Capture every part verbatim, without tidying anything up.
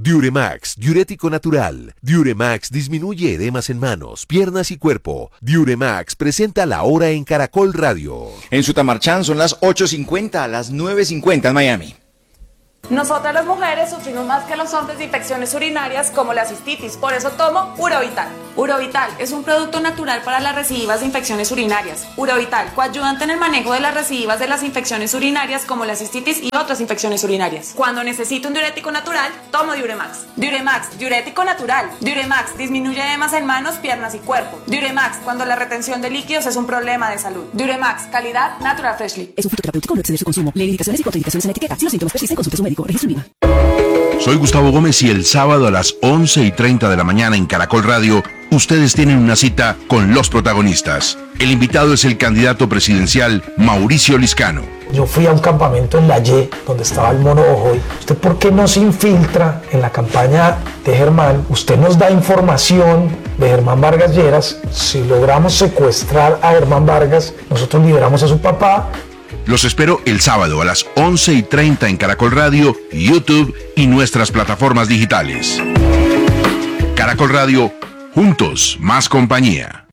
Diuremax, diurético natural. Diuremax disminuye edemas en manos, piernas y cuerpo. Diuremax presenta La Hora en Caracol Radio. En Sutamarchán son las ocho cincuenta, a las nueve cincuenta en Miami. Nosotras las mujeres sufrimos más que los hombres de infecciones urinarias como la cistitis, por eso tomo Urovital. Urovital es un producto natural para las recidivas de infecciones urinarias. Urovital, coayudante en el manejo de las recidivas de las infecciones urinarias como la cistitis y otras infecciones urinarias. Cuando necesito un diurético natural, tomo Diuremax. Diuremax, diurético natural. Diuremax disminuye edemas en manos, piernas y cuerpo. Diuremax, cuando la retención de líquidos es un problema de salud. Diuremax, calidad Natural Freshly. Es un fitoterapéutico, no exceder su consumo. Lee indicaciones y contraindicaciones en la etiqueta. Si los síntomas persisten, consulte a su médico. Registro I V A. Soy Gustavo Gómez y el sábado a las once y treinta de la mañana en Caracol Radio, ustedes tienen una cita con los protagonistas. El invitado es el candidato presidencial Mauricio Liscano. Yo fui a un campamento en la Y, donde estaba el Mono Ojoy. ¿Usted por qué no se infiltra en la campaña de Germán? Usted nos da información de Germán Vargas Lleras. Si logramos secuestrar a Germán Vargas, nosotros liberamos a su papá. Los espero el sábado a las once y treinta en Caracol Radio, YouTube y nuestras plataformas digitales. Caracol Radio, juntos, más compañía.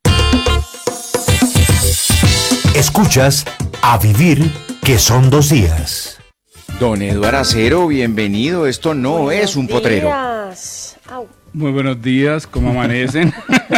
Escuchas A Vivir, que son dos días. Don Eduardo Acero, bienvenido. Esto no Buenos es un potrero. días. Au. Muy buenos días, ¿cómo amanecen?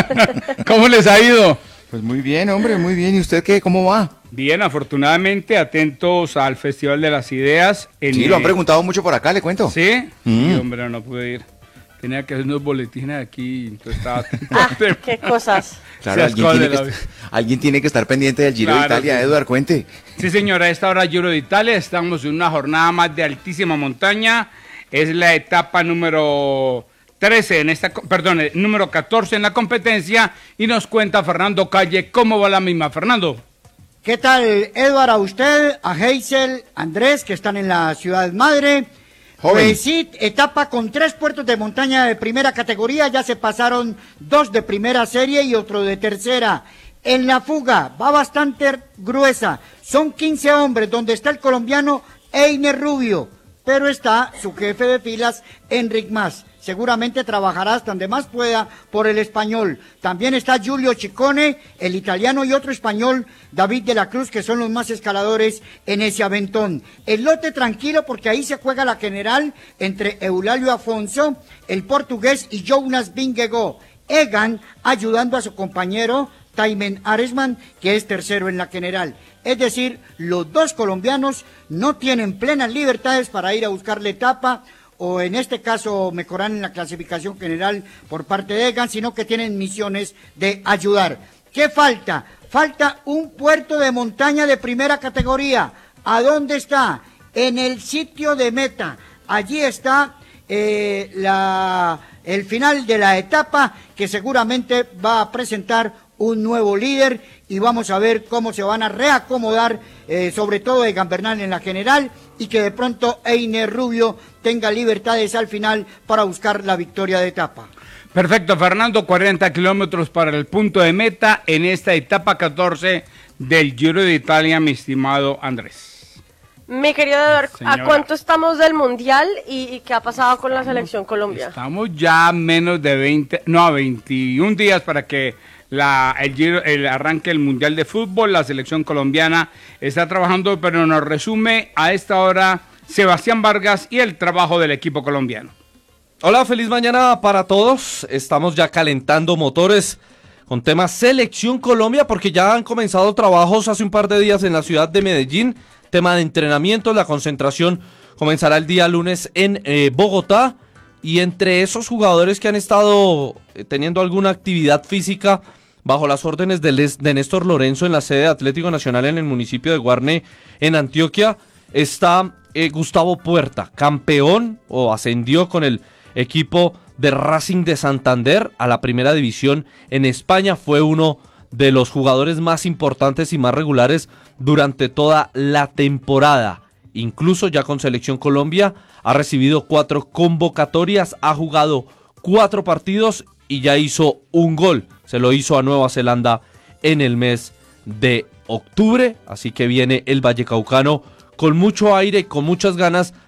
¿Cómo les ha ido? Pues muy bien, hombre, muy bien. ¿Y usted qué? ¿Cómo va? Bien, afortunadamente, atentos al Festival de las Ideas. En, Sí, lo han preguntado mucho por acá, le cuento. ¿Sí? Mm. Sí, hombre, no pude ir. Tenía que hacer unos boletines aquí, entonces estaba... Ah, qué cosas. Claro, Seas alguien tiene, que, cólera. est- alguien tiene que estar pendiente del Giro Claro, de Italia. sí. Eduardo, cuente. Sí, señora, a esta hora Giro de Italia, estamos en una jornada más de altísima montaña. Es la etapa número trece, en esta, co- perdón, eh, número catorce en la competencia. Y nos cuenta Fernando Calle cómo va la misma. Fernando. ¿Qué tal, Eduard? A usted, a Heysel, Andrés, que están en la ciudad madre. Joven. Pues sí, etapa con tres puertos de montaña de primera categoría. Ya se pasaron dos de primera serie y otro de tercera. En la fuga va bastante gruesa. Son quince hombres, donde está el colombiano Einer Rubio. Pero está su jefe de filas, Enric Mas. Seguramente trabajará hasta donde más pueda por el español. También está Giulio Ciccone, el italiano, y otro español, David de la Cruz, que son los más escaladores en ese aventón. El lote tranquilo, porque ahí se juega la general entre Eulalio Afonso, el portugués, y Jonas Vingegaard. Egan ayudando a su compañero Taimen Aresman, que es tercero en la general. Es decir, los dos colombianos no tienen plenas libertades para ir a buscar la etapa, o en este caso mejorar en la clasificación general por parte de Egan, sino que tienen misiones de ayudar. ¿Qué falta? Falta un puerto de montaña de primera categoría. ¿A dónde está? En el sitio de meta. Allí está eh, la, el final de la etapa, que seguramente va a presentar un nuevo líder, y vamos a ver cómo se van a reacomodar, eh, sobre todo Egan Bernal en la general, y que de pronto Einer Rubio tenga libertades al final para buscar la victoria de etapa. Perfecto, Fernando, cuarenta kilómetros para el punto de meta en esta etapa catorce del Giro de Italia, mi estimado Andrés. Mi querido Eduardo, ¿a Señora. cuánto estamos del Mundial y, y qué ha pasado con la selección Colombia? Estamos ya a menos de veinte, no, a veintiún días para que la, el, Giro, el arranque del Mundial de Fútbol. La selección colombiana está trabajando, pero nos resume a esta hora Sebastián Vargas y el trabajo del equipo colombiano. Hola, feliz mañana para todos. Estamos ya calentando motores con tema Selección Colombia, porque ya han comenzado trabajos hace un par de días en la ciudad de Medellín. Tema de entrenamiento, la concentración comenzará el día lunes en eh, Bogotá. Y entre esos jugadores que han estado eh, teniendo alguna actividad física bajo las órdenes de, Les, de Néstor Lorenzo en la sede de Atlético Nacional en el municipio de Guarne, en Antioquia, está eh, Gustavo Puerta, campeón o ascendió con el equipo de Racing de Santander a la primera división en España. Fue uno de los jugadores más importantes y más regulares durante toda la temporada. Incluso ya con Selección Colombia ha recibido cuatro convocatorias, ha jugado cuatro partidos y ya hizo un gol. Se lo hizo a Nueva Zelanda en el mes de octubre, así que viene el vallecaucano con mucho aire y con muchas ganas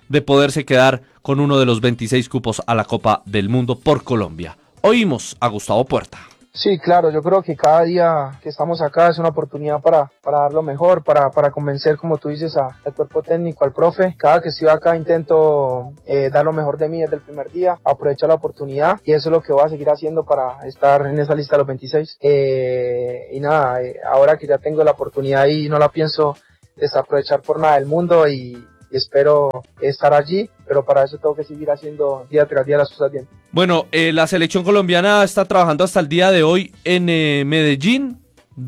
de poderse quedar con uno de los veintiséis cupos a la Copa del Mundo por Colombia. Oímos a Gustavo Puerta. Sí, claro, yo creo que cada día que estamos acá es una oportunidad para, para dar lo mejor, para, para convencer, como tú dices, a, al cuerpo técnico, al profe. Cada que estoy acá intento eh, dar lo mejor de mí desde el primer día, aprovechar la oportunidad, y eso es lo que voy a seguir haciendo para estar en esa lista de los veintiséis. Eh, y nada, eh, ahora que ya tengo la oportunidad y no la pienso desaprovechar por nada del mundo, y espero estar allí, pero para eso tengo que seguir haciendo día tras día las cosas bien. Bueno, eh, la selección colombiana está trabajando hasta el día de hoy en eh, Medellín,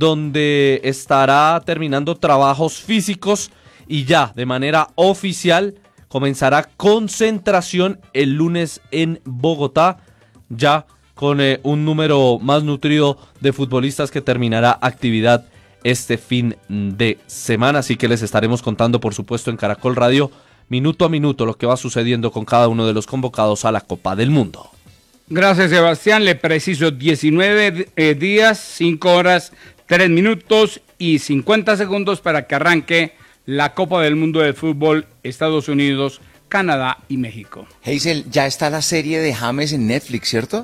donde estará terminando trabajos físicos y ya de manera oficial comenzará concentración el lunes en Bogotá, ya con eh, un número más nutrido de futbolistas que terminará actividad este fin de semana, así que les estaremos contando, por supuesto, en Caracol Radio, minuto a minuto, lo que va sucediendo con cada uno de los convocados a la Copa del Mundo. Gracias, Sebastián. Le preciso diecinueve eh, días, cinco horas, tres minutos y cincuenta segundos para que arranque la Copa del Mundo de Fútbol Estados Unidos, Canadá y México. Hazel, ya está la serie de James en Netflix, ¿cierto?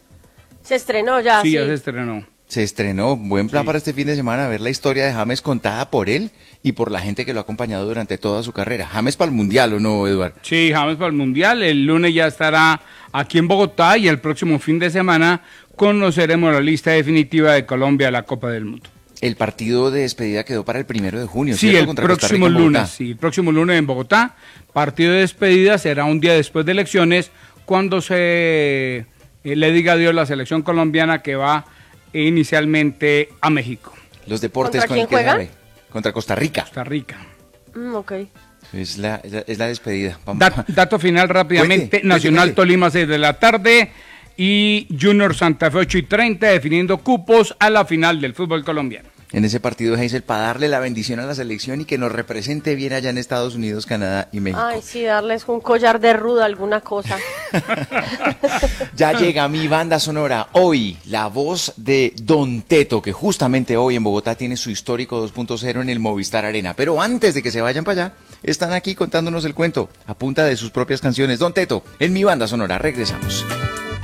Se estrenó ya, sí. Sí, ya se estrenó. Se estrenó, buen plan Sí. para este fin de semana, ver la historia de James contada por él y por la gente que lo ha acompañado durante toda su carrera. James para el Mundial, ¿o no, Eduardo? Sí, James para el Mundial. El lunes ya estará aquí en Bogotá y el próximo fin de semana conoceremos la lista definitiva de Colombia a la Copa del Mundo. El partido de despedida quedó para el primero de junio, Sí, ¿cierto? el Contra Costa próximo Rica en Bogotá. lunes, sí, el próximo lunes en Bogotá. Partido de despedida será un día después de elecciones, cuando se eh, le diga adiós la selección colombiana que va inicialmente a México. Los deportes ¿Contra con el quién que juegan? sabe. Contra Costa Rica. Costa Rica. Mm, ok. Es la, es la, es la despedida. Vamos. Dat- dato final rápidamente, Cuente, Nacional cuente, cuente. Tolima seis de la tarde y Junior Santa Fe ocho y treinta definiendo cupos a la final del fútbol colombiano. En ese partido, Hazel, para darle la bendición a la selección y que nos represente bien allá en Estados Unidos, Canadá y México. Ay, sí, darles un collar de ruda, alguna cosa. Ya llega mi banda sonora. Hoy, la voz de Don Teto, que justamente hoy en Bogotá tiene su histórico dos punto cero en el Movistar Arena. Pero antes de que se vayan para allá, están aquí contándonos el cuento a punta de sus propias canciones. Don Teto, en mi banda sonora, regresamos.